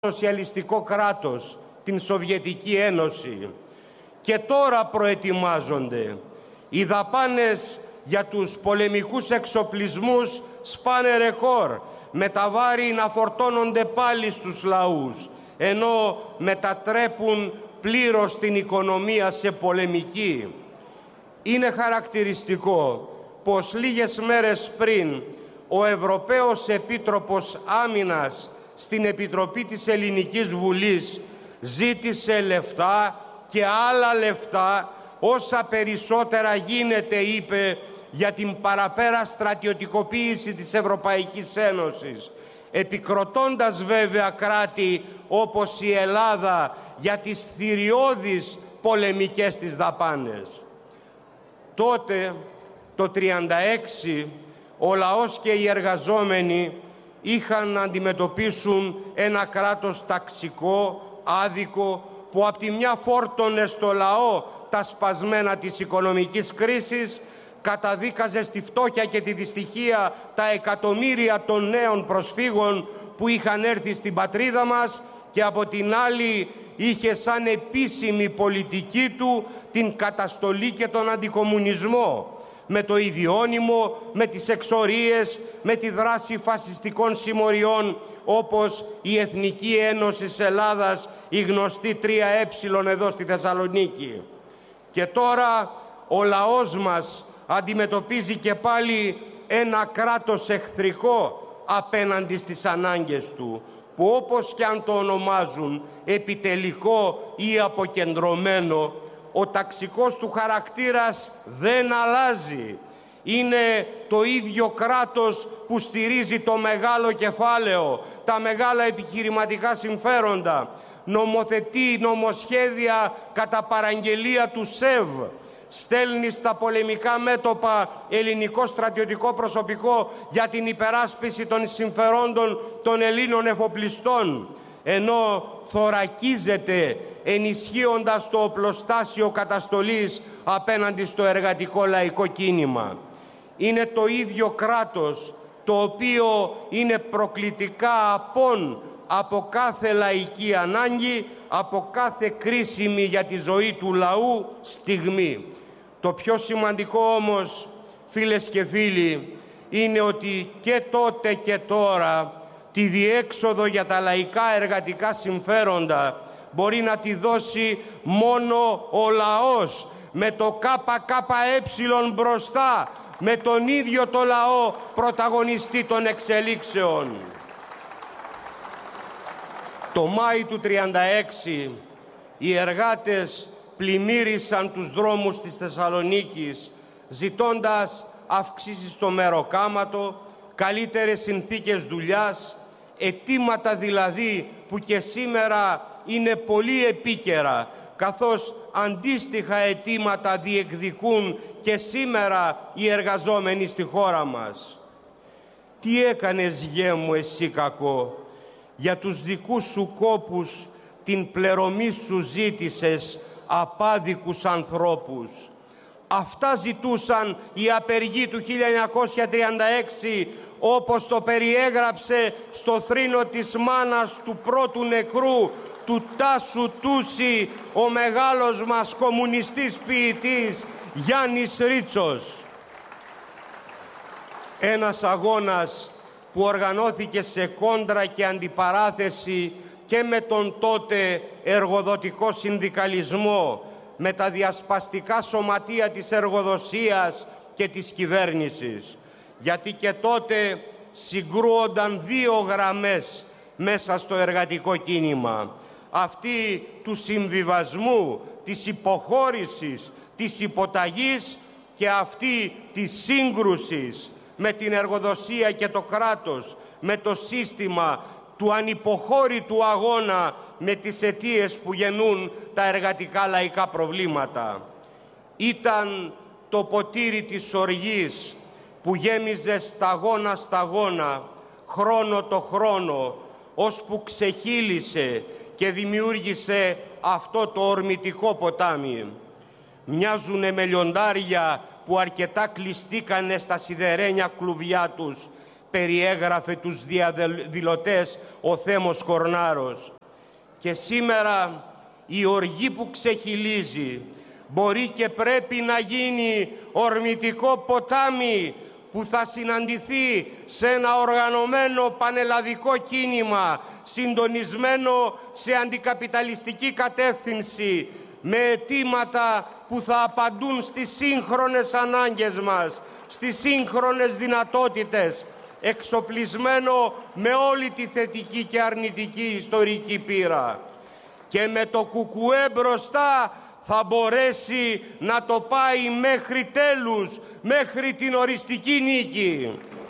σοσιαλιστικό κράτος, την Σοβιετική Ένωση. Και τώρα προετοιμάζονται. Οι δαπάνες για τους πολεμικούς εξοπλισμούς σπάνε ρεκόρ, με τα βάρη να φορτώνονται πάλι στους λαούς, ενώ μετατρέπουν πλήρως την οικονομία σε πολεμική. Είναι χαρακτηριστικό πως λίγες μέρες πριν ο Ευρωπαίος Επίτροπος Άμυνας στην Επιτροπή της Ελληνικής Βουλής ζήτησε λεφτά και άλλα λεφτά, όσα περισσότερα γίνεται, είπε, για την παραπέρα στρατιωτικοποίηση της Ευρωπαϊκής Ένωσης, επικροτώντας βέβαια κράτη όπως η Ελλάδα για τις θηριώδεις πολεμικές της δαπάνες. Τότε, το 1936, ο λαός και οι εργαζόμενοι είχαν να αντιμετωπίσουν ένα κράτος ταξικό, άδικο, που απ' τη μια φόρτωνε στο λαό τα σπασμένα της οικονομικής κρίσης, καταδίκαζε στη φτώχεια και τη δυστυχία τα εκατομμύρια των νέων προσφύγων που είχαν έρθει στην πατρίδα μας, και από την άλλη είχε σαν επίσημη πολιτική του την καταστολή και τον αντικομμουνισμό, με το ιδιώνυμο, με τις εξορίες, με τη δράση φασιστικών συμμοριών όπως η Εθνική Ένωση της Ελλάδας, η γνωστή 3Ε εδώ στη Θεσσαλονίκη. Και τώρα ο λαός μας αντιμετωπίζει και πάλι ένα κράτος εχθρικό απέναντι στις ανάγκες του, που όπως και αν το ονομάζουν, επιτελικό ή αποκεντρωμένο, ο ταξικός του χαρακτήρας δεν αλλάζει. Είναι το ίδιο κράτος που στηρίζει το μεγάλο κεφάλαιο, τα μεγάλα επιχειρηματικά συμφέροντα, νομοθετεί νομοσχέδια κατά παραγγελία του ΣΕΒ, στέλνει στα πολεμικά μέτωπα ελληνικό στρατιωτικό προσωπικό για την υπεράσπιση των συμφερόντων των Ελλήνων εφοπλιστών, ενώ θωρακίζεται ενισχύοντας το οπλοστάσιο καταστολής απέναντι στο εργατικό λαϊκό κίνημα. Είναι το ίδιο κράτος το οποίο είναι προκλητικά απόν από κάθε λαϊκή ανάγκη, από κάθε κρίσιμη για τη ζωή του λαού στιγμή. Το πιο σημαντικό όμως, φίλες και φίλοι, είναι ότι και τότε και τώρα τη διέξοδο για τα λαϊκά εργατικά συμφέροντα μπορεί να τη δώσει μόνο ο λαός, με το ΚΚΕ μπροστά, με τον ίδιο το λαό πρωταγωνιστή των εξελίξεων. Το Μάη του 1936 οι εργάτες πλημμύρισαν τους δρόμους της Θεσσαλονίκης, ζητώντας αυξήσεις στο μεροκάματο, καλύτερες συνθήκες δουλειάς, αιτήματα δηλαδή που και σήμερα είναι πολύ επίκαιρα, καθώς αντίστοιχα αιτήματα διεκδικούν και σήμερα οι εργαζόμενοι στη χώρα μας. Τι έκανες, γιε μου, εσύ κακό? Για τους δικούς σου κόπους την πληρωμή σου ζήτησες απάδικους ανθρώπους. Αυτά ζητούσαν οι απεργοί του 1936, όπως το περιέγραψε στο θρήνο της μάνας του πρώτου νεκρού, του Τάσου Τούση, ο μεγάλος μας κομμουνιστής ποιητής Γιάννης Ρίτσος. Ένας αγώνας που οργανώθηκε σε κόντρα και αντιπαράθεση και με τον τότε εργοδοτικό συνδικαλισμό, με τα διασπαστικά σωματεία της εργοδοσίας και της κυβέρνησης. Γιατί και τότε συγκρούονταν δύο γραμμές μέσα στο εργατικό κίνημα. Αυτή του συμβιβασμού, της υποχώρησης, της υποταγής, και αυτή της σύγκρουσης με την εργοδοσία και το κράτος, με το σύστημα του ανυποχώρητου αγώνα με τις αιτίες που γεννούν τα εργατικά λαϊκά προβλήματα. Ήταν το ποτήρι της οργής που γέμιζε σταγόνα, χρόνο το χρόνο, ώσπου ξεχύλισε και δημιούργησε αυτό το ορμητικό ποτάμι. Μοιάζουνε με λιοντάρια που αρκετά κλειστήκανε στα σιδερένια κλουβιά τους περιέγραφε τους διαδηλωτές ο Θέμος Κορνάρος. Και σήμερα η οργή που ξεχυλίζει μπορεί και πρέπει να γίνει ορμητικό ποτάμι που θα συναντηθεί σε ένα οργανωμένο πανελλαδικό κίνημα συντονισμένο σε αντικαπιταλιστική κατεύθυνση, με αιτήματα που θα απαντούν στις σύγχρονες ανάγκες μας, στις σύγχρονες δυνατότητες, εξοπλισμένο με όλη τη θετική και αρνητική ιστορική πείρα. Και με το ΚΚΕ μπροστά θα μπορέσει να το πάει μέχρι τέλους, μέχρι την οριστική νίκη.